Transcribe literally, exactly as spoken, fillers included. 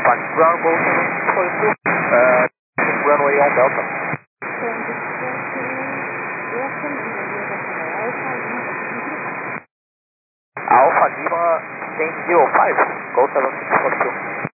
Alpha, ground go seven four two, uh, runway on Delta. Alpha Lima ten zero five, go seven six four two.